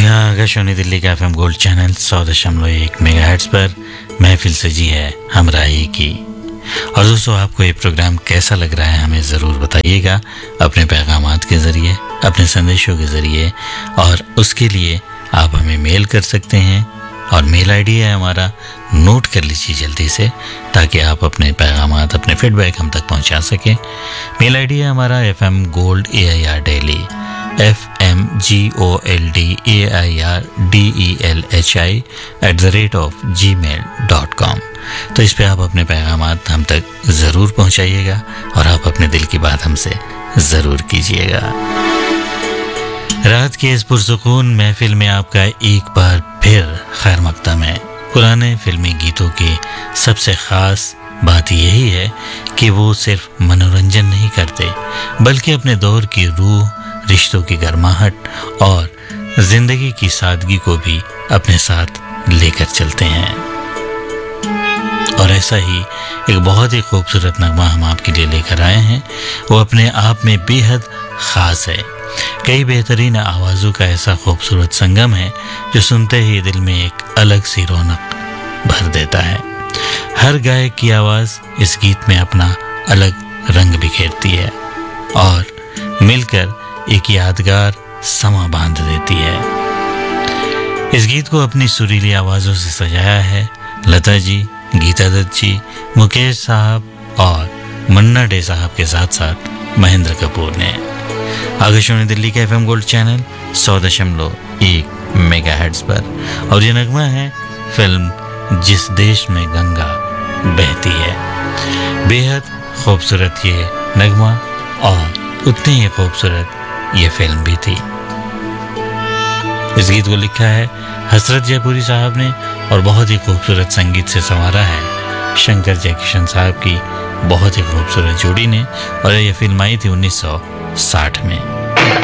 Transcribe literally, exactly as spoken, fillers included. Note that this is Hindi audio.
जी हाँ, आकाशवाणी दिल्ली का एफ एम गोल्ड चैनल सौ दशमलव एक मेगा हर्ट्ज पर महफिल सजी है हमराही की। और दोस्तों, आपको ये प्रोग्राम कैसा लग रहा है हमें ज़रूर बताइएगा अपने पैगामात के ज़रिए, अपने संदेशों के ज़रिए। और उसके लिए आप हमें मेल कर सकते हैं और मेल आईडी है हमारा, नोट कर लीजिए जल्दी से ताकि आप अपने पैगामात, अपने फीडबैक हम तक पहुंचा सकें। मेल आईडी है हमारा F M gold A I R daily, F M G O L D A I R D E L H I at the rate of ji mail dot com. तो इस पे आप अपने पैगामात हम तक ज़रूर पहुंचाइएगा और आप अपने दिल की बात हमसे ज़रूर कीजिएगा। रात की इस पुरसुकून महफिल में आपका एक बार फिर खैर मकदम है। पुराने फिल्मी गीतों की सबसे ख़ास बात यही है कि वो सिर्फ मनोरंजन नहीं करते बल्कि अपने दौर की रूह, रिश्तों की गर्माहट और जिंदगी की सादगी को भी अपने साथ लेकर चलते हैं। और ऐसा ही एक बहुत ही खूबसूरत नगमा हम आपके लिए लेकर आए हैं। वो अपने आप में बेहद ख़ास है। कई बेहतरीन आवाज़ों का ऐसा खूबसूरत संगम है जो सुनते ही दिल में एक अलग सी रौनक भर देता है। हर गायक की आवाज़ इस गीत में अपना अलग रंग बिखेरती है और मिलकर एक यादगार समा बांध देती है। इस गीत को अपनी सुरीली आवाज़ों से सजाया है लता जी, गीता दत्त जी, मुकेश साहब और मन्ना डे साहब के साथ साथ महेंद्र कपूर ने। आकाशवाणी दिल्ली का एफ एम गोल्ड चैनल सौ दशमलव एक मेगा हर्ट्ज पर। और ये नगमा है फिल्म जिस देश में गंगा बहती है। बेहद खूबसूरत ये नगमा और उतनी ही खूबसूरत ये फिल्म भी थी। इस गीत को लिखा है हसरत जयपुरी साहब ने और बहुत ही खूबसूरत संगीत से संवारा है शंकर जयकिशन साहब की बहुत ही खूबसूरत जोड़ी ने। और यह फिल्म आई थी उन्नीस सौ साठ में।